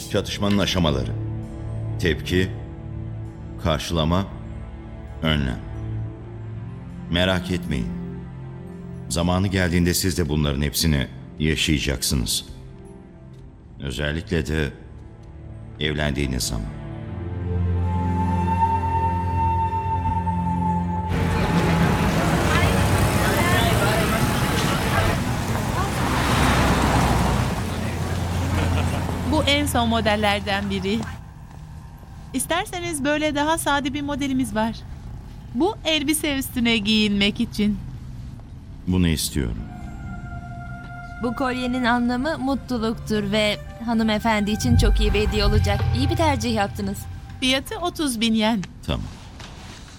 Çatışmanın aşamaları: tepki, karşılama, önlem. Merak etmeyin. Zamanı geldiğinde siz de bunların hepsini yaşayacaksınız. Özellikle de evlendiğiniz zaman. Bu en son modellerden biri. İsterseniz böyle daha sade bir modelimiz var. Bu elbise üstüne giyinmek için. Bunu istiyorum. Bu kolyenin anlamı mutluluktur ve hanımefendi için çok iyi bir hediye olacak. İyi bir tercih yaptınız. Fiyatı 30.000 yen. Tamam.